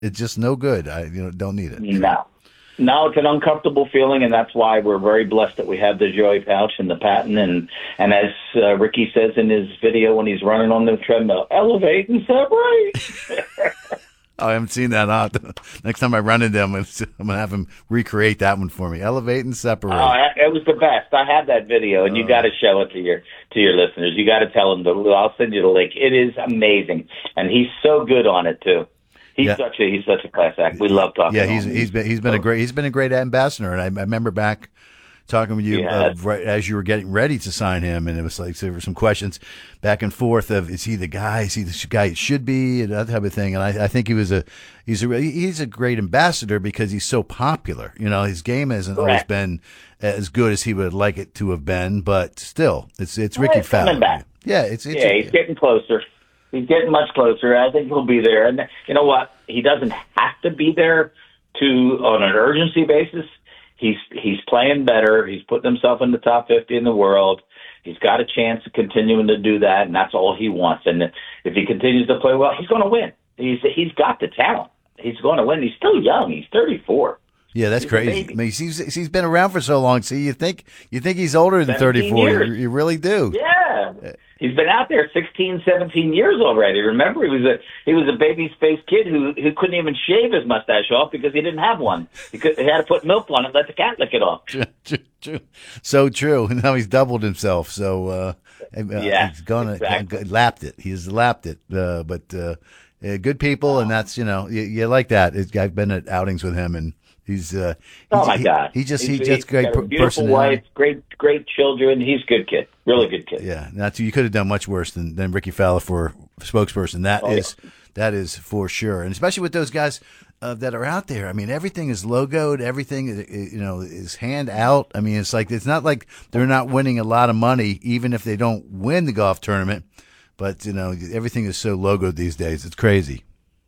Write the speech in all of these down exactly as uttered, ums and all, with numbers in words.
It's just no good. I you know don't need it. No. No, it's an uncomfortable feeling, and that's why we're very blessed that we have the Joy pouch and the patent. And, and as uh, Ricky says in his video when he's running on the treadmill, elevate and separate. Oh, I haven't seen that. Huh? Next time I run into him, I'm going to have him recreate that one for me. Elevate and separate. Oh, it was the best. I have that video, and you got to show it to your to your listeners. You got to tell them. The, I'll send you the link. It is amazing, and he's so good on it too. He's yeah. such a he's such a class act. We love talking. Yeah, to he's him. he's been he's been a great he's been a great ambassador, and I, I remember back talking with you yeah. uh, right as you were getting ready to sign him, and it was like there were some questions back and forth of is he the guy, is he the guy he should be, and that type of thing. And I, I think he was a he's a he's a great ambassador because he's so popular. You know, his game hasn't Correct. always been as good as he would like it to have been, but still, it's it's well, Ricky it's Fowler. Back. Yeah, it's, it's yeah, a, he's getting closer. He's getting much closer. I think he'll be there. And you know what? He doesn't have to be there to on an urgency basis. He's he's playing better. He's putting himself in the top fifty in the world. He's got a chance of continuing to do that, and that's all he wants. And if he continues to play well, he's going to win. He's he's got the talent. He's going to win. He's still young. He's thirty-four. Yeah, that's he's crazy. I mean, he's he's been around for so long. See, you think you think he's older than thirty-four. You, you really do. Yeah. He's been out there sixteen, seventeen years already. Remember, he was a he was a baby-faced kid who who couldn't even shave his mustache off because he didn't have one. He, could, he had to put milk on it and let the cat lick it off. True, true, true. So true. And now he's doubled himself. So uh, yeah, he's gonna exactly. lapped it. He's lapped it. Uh, but uh, good people, and that's you know you, you like that. It's, I've been at outings with him, and he's uh, oh my god, he, he just he's, he just great got a beautiful personality. wife, great great children. He's a good kid, really good kid. Yeah, that's you could have done much worse than, than Ricky Fowler for spokesperson. That oh, is yeah. that is for sure, and especially with those guys uh, that are out there. I mean, everything is logoed, everything is, you know is hand out. I mean, it's like it's not like they're not winning a lot of money, even if they don't win the golf tournament. But you know, everything is so logoed these days. It's crazy.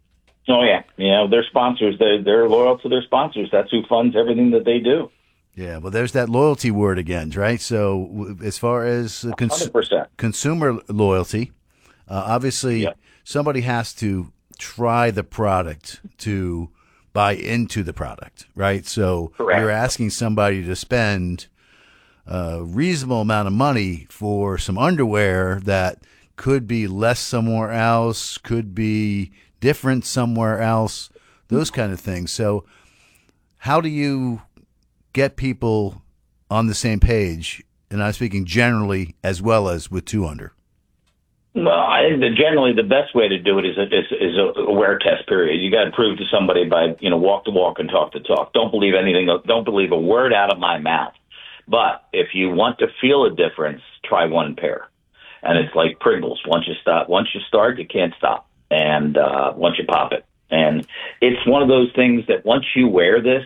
Oh yeah, you know their sponsors. They they're loyal to their sponsors. That's who funds everything that they do. Yeah, well, there's that loyalty word again, right? So as far as uh, cons- consumer loyalty, uh, obviously yep. somebody has to try the product to buy into the product, right? So Correct. You're asking somebody to spend a reasonable amount of money for some underwear that could be less somewhere else, could be different somewhere else, those kind of things. So how do you get people on the same page? And I'm speaking generally as well as with two under. Well, I think that generally the best way to do it is a, is, is a wear test period. You got to prove to somebody by, you know, walk the walk and talk the talk. Don't believe anything. Don't believe a word out of my mouth. But if you want to feel a difference, try one pair. And it's like Pringles. Once you stop, once you start, you can't stop. And uh, once you pop it. And it's one of those things that once you wear this,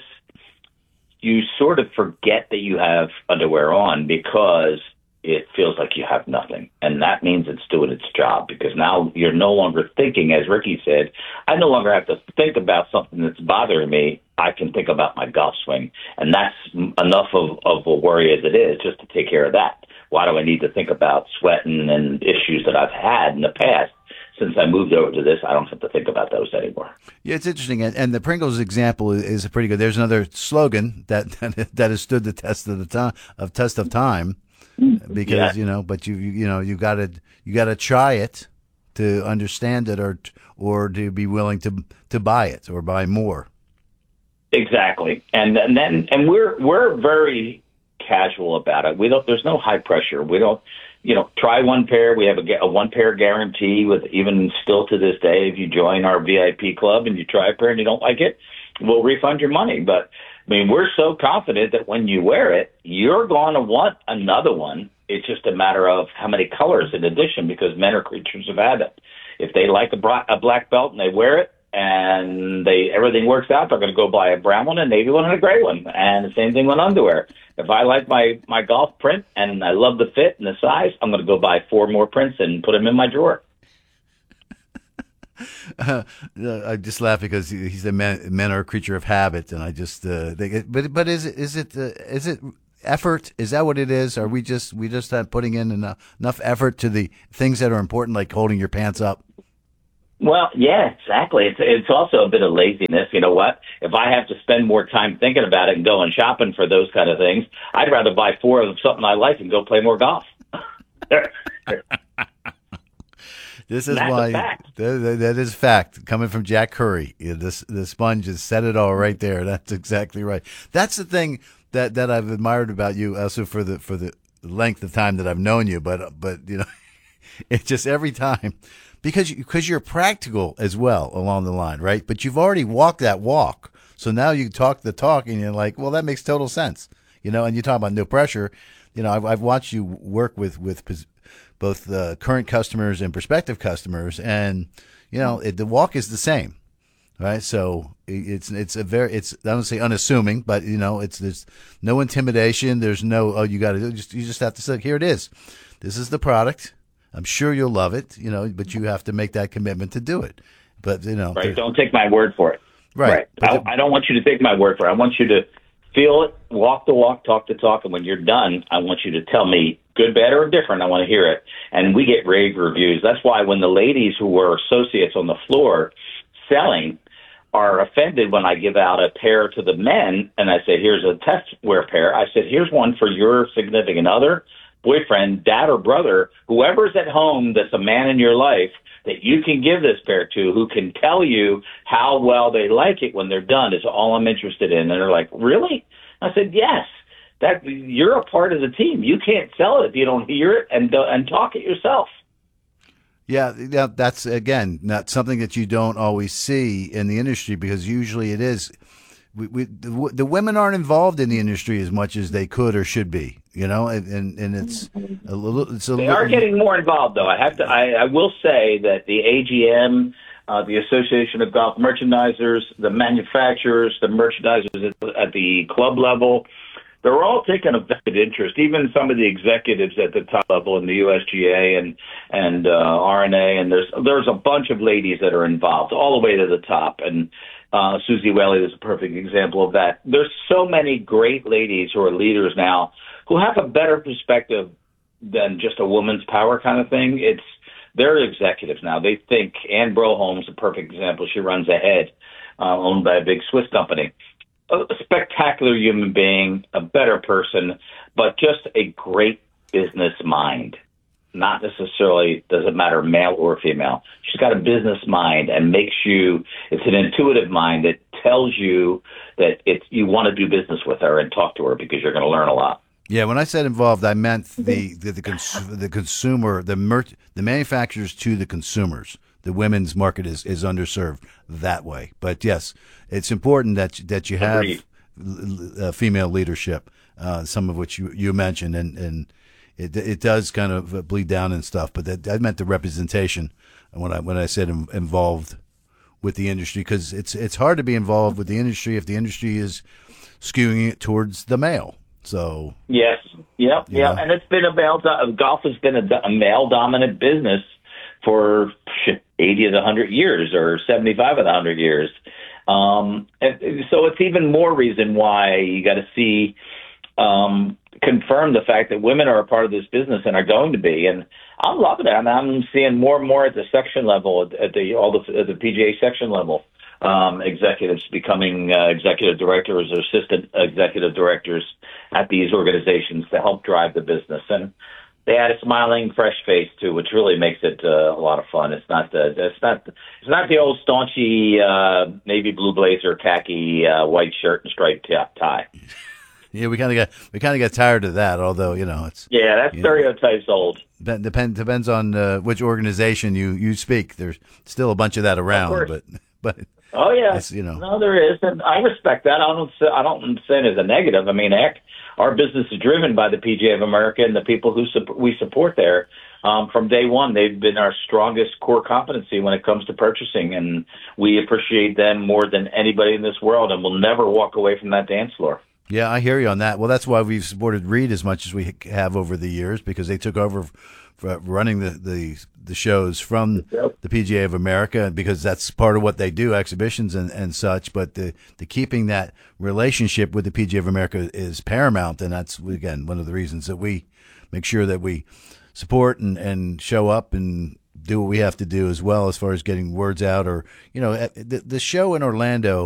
you sort of forget that you have underwear on because it feels like you have nothing. And that means it's doing its job because now you're no longer thinking, as Ricky said, I no longer have to think about something that's bothering me. I can think about my golf swing. And that's enough of, of a worry as it is just to take care of that. Why do I need to think about sweating and issues that I've had in the past? Since I moved over to this, I don't have to think about those anymore. Yeah, it's interesting, and, and the Pringles example is, is pretty good. There's another slogan that that, that has stood the test of the time of test of time, because yeah. you know, but you you know you got to you got to try it to understand it, or or to be willing to to buy it or buy more. Exactly, and and then and we're we're very casual about it. We don't. There's no high pressure. We don't. You know, try one pair. We have a, a one pair guarantee with even still to this day, if you join our V I P club and you try a pair and you don't like it, we'll refund your money. But I mean, we're so confident that when you wear it, you're going to want another one. It's just a matter of how many colors in addition, because men are creatures of habit. If they like a, bra- a black belt and they wear it and they everything works out, they're going to go buy a brown one, a navy one, and a gray one. And the same thing with underwear. If I like my, my golf print and I love the fit and the size, I'm going to go buy four more prints and put them in my drawer. Uh, I just laugh because he said men, men are a creature of habit, and I just uh, they, but but is it is it uh, is it effort? Is that what it is? Are we just we just not putting in enough, enough effort to the things that are important, like holding your pants up? Well, yeah, exactly. It's it's also a bit of laziness. You know what? If I have to spend more time thinking about it and going shopping for those kind of things, I'd rather buy four of something I like and go play more golf. This is That's why a fact. that, that is fact coming from Jack Curry. Yeah, This the sponge has said it all right there. That's exactly right. That's the thing that, that I've admired about you, also for the for the length of time that I've known you. But but you know, it's just every time because you, because you're practical as well along the line, right? But you've already walked that walk, so now you talk the talk, and you're like, well, that makes total sense, you know. And you talk about no pressure. You know, I've I've watched you work with with both uh, current customers and prospective customers, and you know it, the walk is the same, right? So it's it's a very it's I don't say unassuming, but you know it's there's no intimidation. There's no oh you got to just you just have to say here it is, this is the product. I'm sure you'll love it, you know, but you have to make that commitment to do it. But you know, Right? Don't take my word for it. right? Right. I, I don't want you to take my word for it. I want you to feel it, walk the walk, talk the talk, and when you're done, I want you to tell me, good, bad, or different. I want to hear it. And we get rave reviews. That's why when the ladies who were associates on the floor selling are offended when I give out a pair to the men and I say, here's a test wear pair. I said, here's one for your significant other, boyfriend, dad, or brother, whoever's at home that's a man in your life that you can give this pair to, who can tell you how well they like it when they're done, is all I'm interested in. And they're like, really? I said, yes. That you're a part of the team. You can't sell it if you don't hear it and uh, and talk it yourself. Yeah, yeah, that's again not something that you don't always see in the industry, because usually it is. We, we the, the women aren't involved in the industry as much as they could or should be, you know, and and, and it's a little. It's a They little, are getting more involved, though. I have to. I, I will say that the A G M, uh, the Association of Golf Merchandisers, the manufacturers, the merchandisers at, at the club level, they're all taking a vested interest. Even some of the executives at the top level in the U S G A and and uh, R N A, and there's there's a bunch of ladies that are involved all the way to the top. And uh, Susie Whaley is a perfect example of that. There's so many great ladies who are leaders now who have a better perspective than just a woman's power kind of thing. It's they're executives now. They think. Anne Broholm's a perfect example. She runs Ahead, uh, owned by a big Swiss company. A spectacular human being, a better person, but just a great business mind. Not necessarily, doesn't matter male or female. She's got a business mind and makes you, it's an intuitive mind that tells you that it's, you want to do business with her and talk to her because you're going to learn a lot. Yeah, when I said involved, I meant the the the, cons- the consumer, the mer- the manufacturers to the consumers. The women's market is, is underserved that way. But yes, it's important that that you have uh, female leadership, uh, some of which you, you mentioned, and, and it it does kind of bleed down and stuff. But that, I meant the representation when I when I said in, involved with the industry, because it's it's hard to be involved with the industry if the industry is skewing it towards the male. So yes, yep, you yeah, know. and it's been a male. Do- golf has been a, a male dominant business for eighty of the hundred years, or seventy-five of the hundred years. Um, and so it's even more reason why you got to see, um, confirm the fact that women are a part of this business and are going to be. And I'm loving it. I mean, I'm seeing more and more at the section level, at, at the all the, at the P G A section level, um, executives becoming uh, executive directors or assistant executive directors at these organizations to help drive the business. And they add a smiling, fresh face too, which really makes it uh, a lot of fun. It's not the it's not it's not the old staunchy uh, navy blue blazer, khaki uh, white shirt and striped tie. Yeah, we kind of got we kind of got tired of that. Although you know it's yeah, that stereotype's know, old. Depend depends on uh, which organization you, you speak. There's still a bunch of that around, but but oh yeah, you know, no, there is, and I respect that. I don't I don't say it as a negative. I mean, heck, our business is driven by the P G A of America and the people who su- we support there. Um, from day one, they've been our strongest core competency when it comes to purchasing, and we appreciate them more than anybody in this world, and we'll never walk away from that dance floor. Yeah, I hear you on that. Well, that's why we've supported Reed as much as we have over the years, because they took over for running the, the, the shows from yep. the P G A of America, because that's part of what they do, exhibitions and, and such. But the, the keeping that relationship with the P G A of America is paramount, and that's, again, one of the reasons that we make sure that we support and, and show up and do what we have to do as well as far as getting words out. Or, you know, the, the show in Orlando